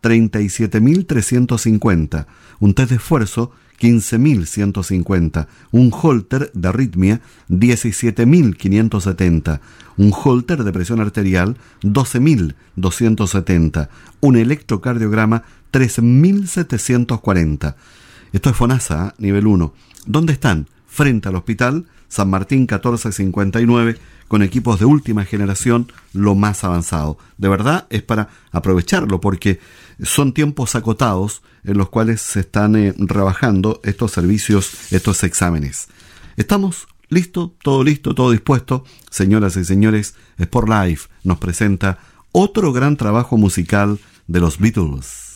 37.350. Un test de esfuerzo, 15.150. Un holter de arritmia, 17.570. Un holter de presión arterial, 12.270. Un electrocardiograma, 3.740. Esto es FONASA, nivel 1. ¿Dónde están? Frente al hospital San Martín 1459, con equipos de última generación, lo más avanzado. De verdad es para aprovecharlo, porque son tiempos acotados en los cuales se están rebajando estos servicios, estos exámenes. ¿Estamos listos? ¿Todo listo? ¿Todo dispuesto? Señoras y señores, Sport Life nos presenta otro gran trabajo musical de los Beatles.